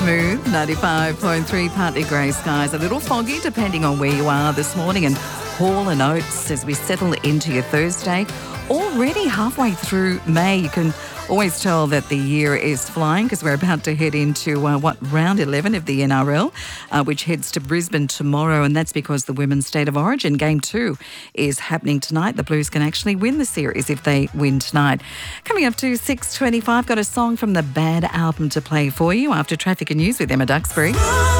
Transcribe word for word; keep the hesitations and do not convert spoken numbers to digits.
smooth. ninety-five point three, partly grey skies. A little foggy depending on where you are this morning. And Hall and Oates as we settle into your Thursday. Already halfway through May. You can always tell that the year is flying because we're about to head into, uh, what, round eleven of the N R L, uh, which heads to Brisbane tomorrow. And that's because the Women's State of Origin Game two is happening tonight. The Blues can actually win the series if they win tonight. Coming up to six twenty-five, got a song from the Bad album to play for you after traffic and news with Emma Duxbury.